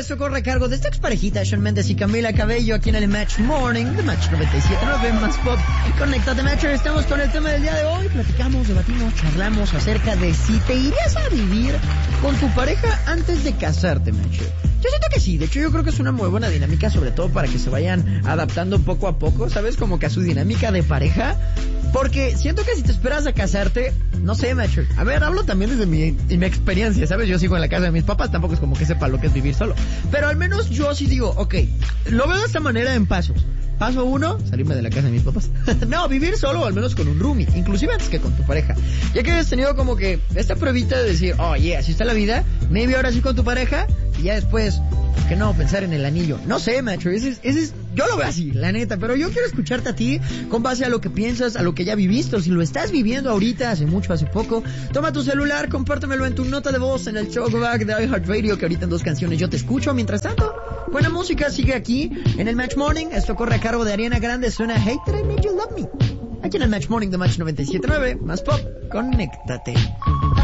Esto corre a cargo de esta exparejita, Shawn Mendes y Camila Cabello, aquí en el Match Morning, de Match 97.9, más pop. Conéctate, Matcher, estamos con el tema del día de hoy. Platicamos, debatimos, charlamos acerca de si te irías a vivir con tu pareja antes de casarte, Matcher. Yo siento que sí, de hecho yo creo que es una muy buena dinámica, sobre todo para que se vayan adaptando poco a poco, ¿sabes? Como que a su dinámica de pareja. Porque siento que si te esperas a casarte, no sé, macho. A ver, hablo también desde mi experiencia, ¿sabes? Yo sigo en la casa de mis papás, tampoco es como que sepa lo que es vivir solo. Pero al menos yo sí digo, ok, lo veo de esta manera en pasos. Paso 1, salirme de la casa de mis papás. No, vivir solo o al menos con un roomie, inclusive antes que con tu pareja. Ya que has tenido como que esta pruebita de decir, oye, así está la vida, maybe ahora sí con tu pareja, y ya después, ¿por qué no pensar en el anillo? No sé, macho, ese es, yo lo veo así, la neta, pero yo quiero escucharte a ti con base a lo que piensas, a lo que ya viviste, o si lo estás viviendo ahorita, hace mucho, hace poco. Toma tu celular, compártemelo en tu nota de voz en el Talkback de iHeartRadio, que ahorita en 2 canciones yo te escucho. Mientras tanto, buena música sigue aquí en el Match Morning. Esto corre a cargo de Ariana Grande, suena Hate That I Made You Love Me. Aquí en el Match Morning de Match 97.9, más pop, conéctate.